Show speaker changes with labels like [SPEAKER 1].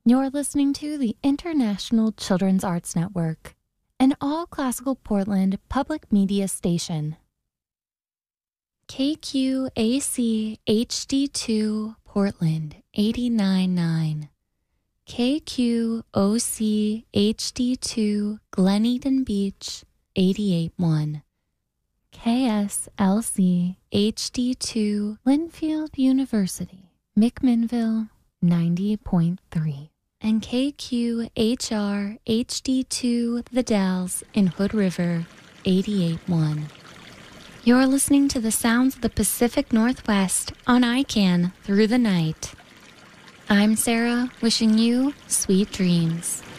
[SPEAKER 1] You're listening to the International Children's Arts Network, an all-classical Portland public media station. KQAC HD2 Portland 89.9. KQOC HD2 Glen Eden Beach 88.1. KSLC HD2 Linfield University McMinnville 90.3. And KQHR HD2 The Dalles in Hood River 88.1. You're listening to the sounds of the Pacific Northwest on ICANN through the night. I'm Sarah, wishing you sweet dreams.